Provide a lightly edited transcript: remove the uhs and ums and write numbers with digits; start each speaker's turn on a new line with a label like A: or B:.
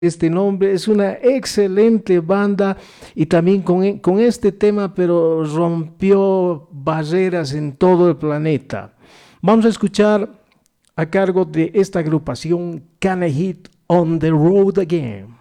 A: este nombre. Es una excelente banda y también con este tema, pero rompió barreras en todo el planeta. Vamos a escuchar a cargo de esta agrupación Can I Hit on the Road Again.